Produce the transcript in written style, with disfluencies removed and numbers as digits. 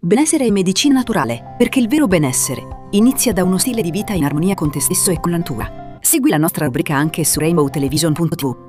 Benessere e medicina naturale, perché il vero benessere inizia da uno stile di vita in armonia con te stesso e con la natura. Segui la nostra rubrica anche su rainbowtelevision.tv.